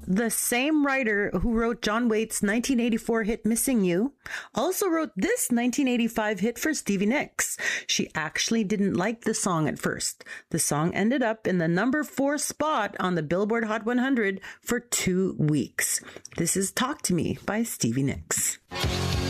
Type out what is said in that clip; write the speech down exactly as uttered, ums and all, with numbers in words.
the same writer who wrote John Waite's nineteen eighty-four hit Missing You also wrote this nineteen eighty-five hit for Stevie Nicks. She actually didn't like the song at first. The song ended up in the number four spot on the Billboard Hot one hundred for two weeks. This is Talk to Me by Stevie Nicks.